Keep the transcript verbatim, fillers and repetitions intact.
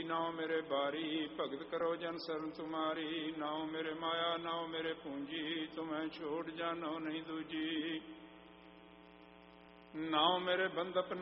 ਨਾਉ ਮੇਰੇ ਬਾਰੀ, ਭਗਤ ਕਰੋ ਜਨ ਸਰਨ ਤੁਮਾਰੀ। ਨਾਉ ਮੇਰੇ ਮਾਇਆ ਨਾਉ ਮੇਰੇ ਪੂੰਜੀ, ਤੁਮੈ ਛੋੜ ਜਾਨੋ ਨਹੀਂ ਦੂਜੀ। ਨਾਉ ਮੇਰੇ ਬੰਧਪ